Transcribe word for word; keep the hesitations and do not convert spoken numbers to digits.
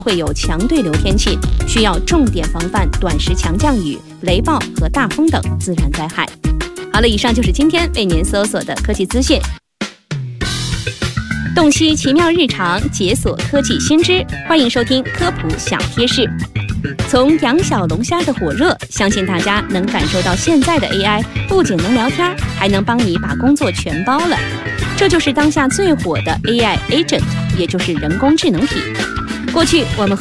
会有强对流天气，需要重点防范短时强降雨、雷暴和大风等自然灾害。好了，以上就是今天为您搜索的科技资讯。洞悉奇妙日常，解锁科技新知，欢迎收听科普小贴士。从养小龙虾的火热，相信大家能感受到现在的 A I 不仅能聊天，还能帮你把工作全包了。这就是当下最火的 A I Agent， 也就是人工智能体。过去我们